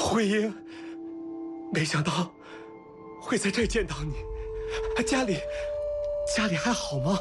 慧英，没想到会在这儿见到你。家里还好吗？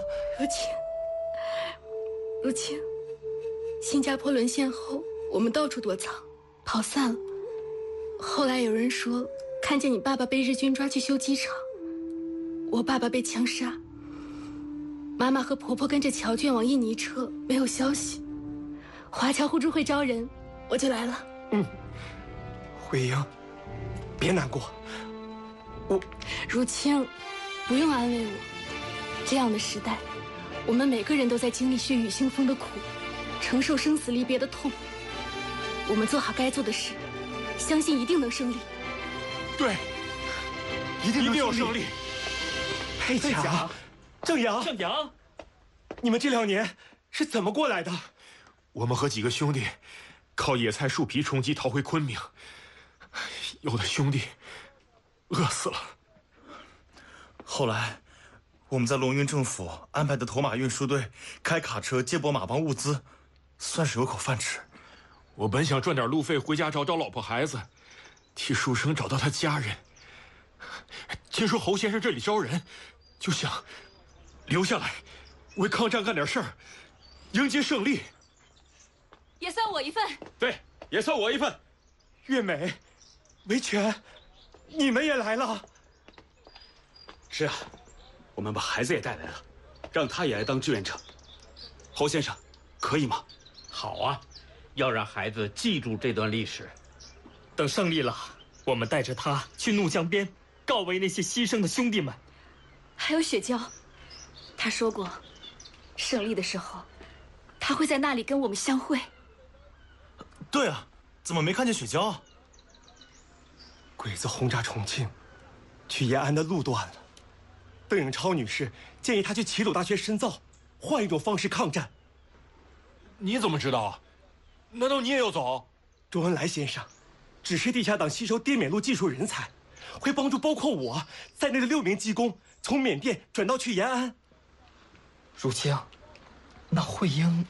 如清，新加坡沦陷后，我们到处躲藏，跑散了。后来有人说看见你爸爸被日军抓去修机场，我爸爸被枪杀，妈妈和婆婆跟着侨眷往印尼撤，没有消息。华侨互助会招人，我就来了。 慧英，别难过， 如清，不用安慰我。这样的时代，我们每个人都在经历血雨腥风的苦，承受生死离别的痛。我们做好该做的事，相信一定能胜利。 对，一定有胜利。佩甲、郑阳，你们这2年是怎么过来的？ 我们和几个兄弟靠野菜树皮充饥逃回昆明，有的兄弟饿死了。 后来我们在龙云政府安排的头马运输队开卡车接驳马帮物资，算是有口饭吃。 我本想赚点路费回家找找老婆孩子，替书生找到他家人。听说侯先生这里招人，就想留下来为抗战干点事儿，迎接胜利。 也算我一份。 对，也算我一份。 月美、维权，你们也来了？ 是啊，我们把孩子也带来了，让他也来当志愿者。侯先生，可以吗？ 好啊，要让孩子记住这段历史。 等胜利了，我们带着他去怒江边，告慰那些牺牲的兄弟们。 还有雪娇，他说过，胜利的时候，他会在那里跟我们相会。 对啊，怎么没看见雪娇啊？ 鬼子轰炸重庆，去延安的路断了。邓颖超女士建议他去齐鲁大学深造，换一种方式抗战。 你怎么知道？难道你也要走？ 周恩来先生指示地下党吸收滇缅路技术人才，会帮助包括我在内的6名技工从缅甸转到去延安。 如清，那慧英，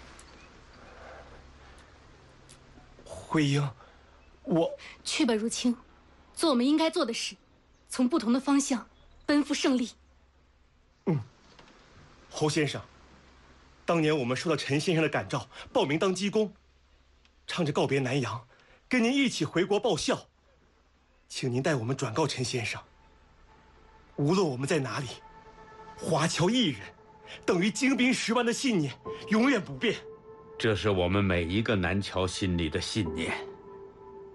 我去吧，如清，做我们应该做的事，从不同的方向奔赴胜利。 侯先生，当年我们受到陈先生的感召，报名当技工，唱着告别南洋，跟您一起回国报效，请您代我们转告陈先生，无论我们在哪里，华侨一人等于精兵10万的信念永远不变。 这是我们每一个南侨心里的信念。